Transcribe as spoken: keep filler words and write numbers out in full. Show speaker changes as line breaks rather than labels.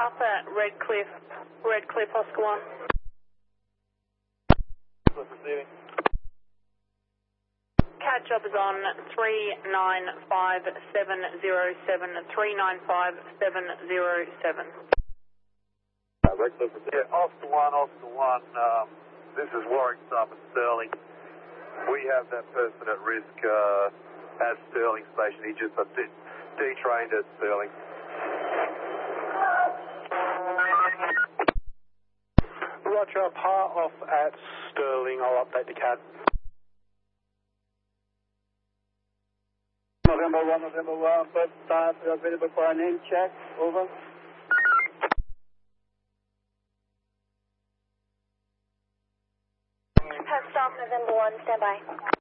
up at Redcliffe, Redcliffe Oscar one.
Receiving.
CAD job is on three nine five seven zero seven, three nine five seven zero seven.
Uh, Redcliffe, yeah, Oscar one, Oscar one, um, this is Warwick Summit, Sterling. We have that person at risk uh, at Sterling Station. He just got de- detrained at Sterling.
Roger, par off at Sterling. I'll update the C A D.
November one, November one, first start available for a name check. Over.
Have stop November one, stand by.